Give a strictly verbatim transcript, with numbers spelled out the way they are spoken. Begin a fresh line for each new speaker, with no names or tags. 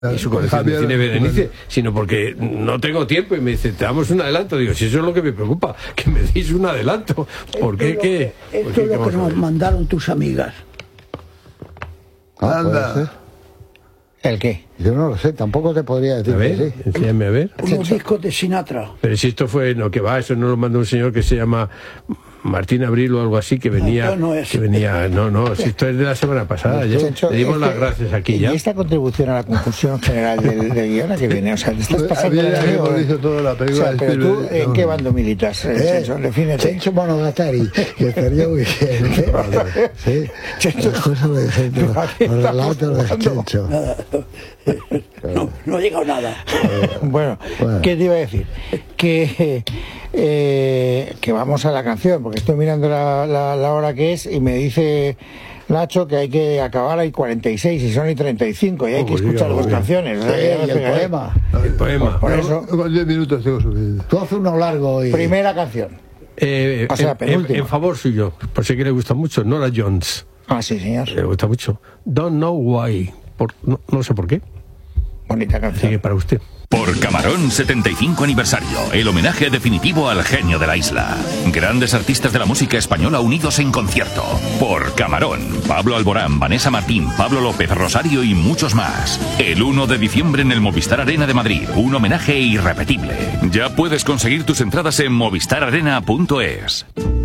y su colección de cine Berenice, sino porque no tengo tiempo y me dice, te damos un adelanto. Digo, si eso es lo que me preocupa, que me deis un adelanto. ¿Por qué? ¿Qué?
Esto es lo que nos mandaron tus amigas.
Anda.
¿El qué?
Yo no lo sé, tampoco te podría decir.
A ver,
que sí.
enséñame a ver.
Unos discos de Sinatra.
Pero si esto fue, no, que va, eso no lo mandó un señor que se llama Martín Abril o algo así, que venía,
no, no es.
que venía, no, no, si esto es de la semana pasada, ya
Chencho,
le dimos
este,
las gracias aquí
y
ya.
¿Y esta contribución a la confusión general del, del guión a que viene? O sea, ¿te estás pasando
Había
de
ya
la
hemos visto toda la
O
película.
sea, pero tú,
Spielberg,
¿en
no.
qué bando militas, eh, Chencho? Defínete.
Chencho Monogatari y el Sergio Vicente. Sí,
Chencho.
las cosas de Chencho, los relatos de Chencho.
No, no ha llegado nada.
Bueno,
Bueno.
¿qué te iba a decir? Que, eh, que vamos a la canción, porque estoy mirando la, la, la hora que es y me dice Nacho que hay que acabar ahí cuarenta y seis y son y treinta y cinco y hay que
Oh,
escuchar
Dios,
dos
Dios.
canciones. O sea,
Sí,
ya no
y el
pegaré.
poema.
El poema.
Por eso,
Con diez minutos tengo suficiente. Tú haces uno largo y...
primera canción.
Eh,
O sea,
en, en,
penúltima.
en favor suyo, por si que le gusta mucho, Nora Jones.
Ah, sí, señor.
Le gusta mucho. Don't know why. Por, no, no sé por qué.
Bonita
Así que
canción.
para usted.
Por Camarón setenta y cinco aniversario, el homenaje definitivo al genio de la isla. Grandes artistas de la música española unidos en concierto. Por Camarón, Pablo Alborán, Vanessa Martín, Pablo López, Rosario y muchos más. El uno de diciembre en el Movistar Arena de Madrid, un homenaje irrepetible. Ya puedes conseguir tus entradas en movistar arena punto es.